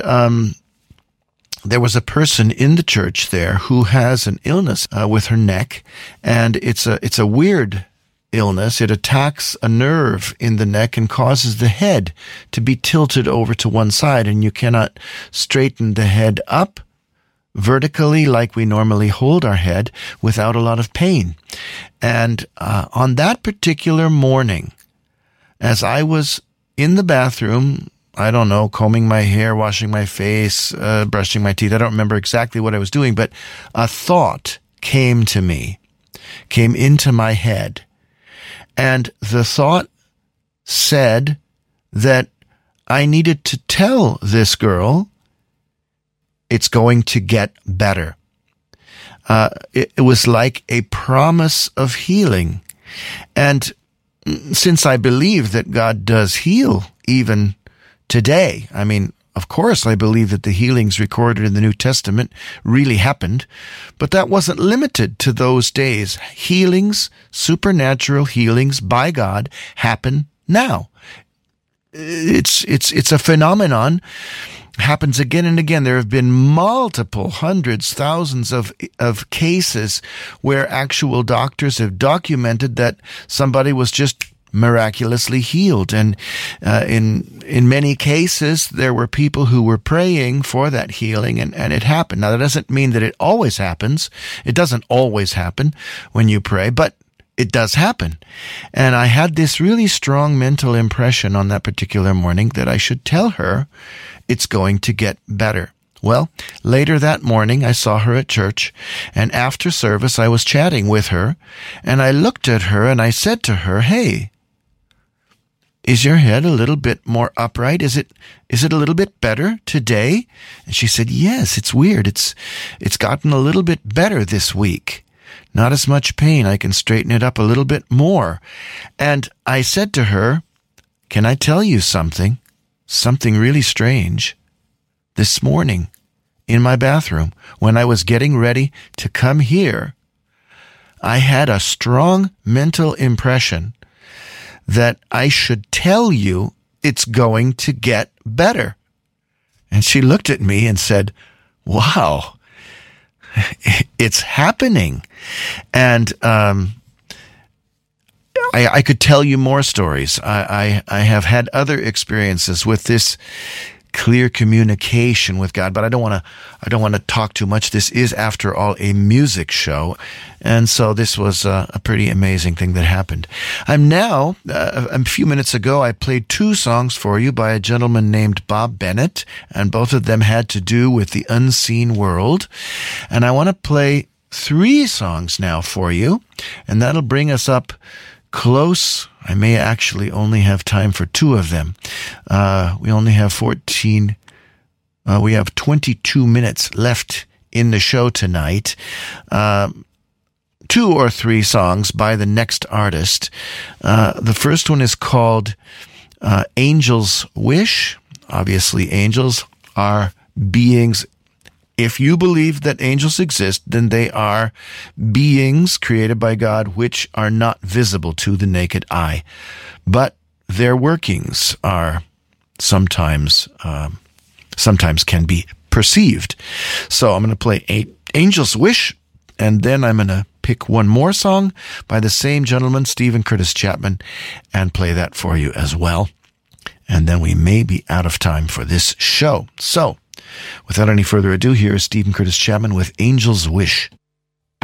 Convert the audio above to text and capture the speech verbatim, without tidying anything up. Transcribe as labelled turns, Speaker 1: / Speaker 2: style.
Speaker 1: And um, there was a person in the church there who has an illness uh, with her neck, and it's a it's a weird illness. It attacks a nerve in the neck and causes the head to be tilted over to one side, and you cannot straighten the head up vertically like we normally hold our head without a lot of pain. And uh, on that particular morning, as I was in the bathroom, I don't know, combing my hair, washing my face, uh, brushing my teeth, I don't remember exactly what I was doing, but a thought came to me, came into my head. And the thought said that I needed to tell this girl it's going to get better. Uh, it, it was like a promise of healing. And since I believe that God does heal even today, I mean, of course, I believe that the healings recorded in the New Testament really happened, but that wasn't limited to those days. Healings, supernatural healings by God happen now. It's, it's, it's a phenomenon. Happens again and again. There have been multiple hundreds, thousands of of cases where actual doctors have documented that somebody was just miraculously healed. And uh, in in many cases, there were people who were praying for that healing, and, and it happened. Now, that doesn't mean that it always happens. It doesn't always happen when you pray, but it does happen. And I had this really strong mental impression on that particular morning that I should tell her it's going to get better. Well, later that morning, I saw her at church, and after service, I was chatting with her, and I looked at her and I said to her, "Hey, is your head a little bit more upright? Is it, is it a little bit better today?" And she said, "Yes, it's weird. It's, it's gotten a little bit better this week. Not as much pain. I can straighten it up a little bit more." And I said to her, "Can I tell you something? Something really strange. This morning, in my bathroom, when I was getting ready to come here, I had a strong mental impression that I should tell you it's going to get better." And she looked at me and said, "Wow, it's happening." And um, I, I could tell you more stories. I, I, I have had other experiences with this clear communication with God, but I don't want to, I don't want to talk too much. This is, after all, a music show. And so this was a, a pretty amazing thing that happened. I'm now, uh, a few minutes ago, I played two songs for you by a gentleman named Bob Bennett, and both of them had to do with the unseen world. And I want to play three songs now for you, and that'll bring us up close. I may actually only have time for two of them. Uh, we only have fourteen, uh, we have twenty-two minutes left in the show tonight. Um, two or three songs by the next artist. Uh, the first one is called uh, Angel's Wish. Obviously, angels are beings. If you believe that angels exist, then they are beings created by God which are not visible to the naked eye. But their workings are sometimes, um, sometimes can be perceived. So I'm going to play a- Angel's Wish, and then I'm going to pick one more song by the same gentleman, Stephen Curtis Chapman, and play that for you as well. And then we may be out of time for this show. So, without any further ado, here is Stephen Curtis Chapman with Angel's Wish.